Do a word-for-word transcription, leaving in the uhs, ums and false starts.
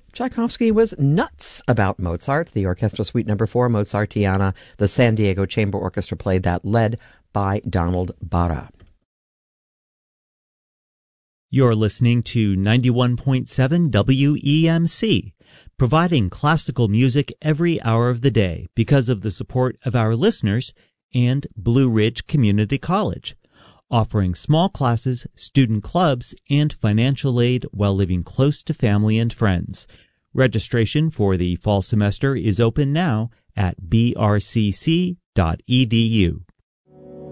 Tchaikovsky was nuts about Mozart. The Orchestra Suite Number four, Mozartiana, the San Diego Chamber Orchestra played that, led by Donald Barra. You're listening to ninety-one point seven W E M C, providing classical music every hour of the day because of the support of our listeners and Blue Ridge Community College, offering small classes, student clubs, and financial aid while living close to family and friends. Registration for the fall semester is open now at b r c c dot e d u.